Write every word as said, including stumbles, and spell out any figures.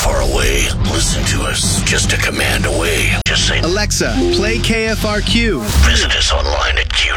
far away. Listen to us just a command away. Just say, Alexa, play K F R Q. Visit us online at Q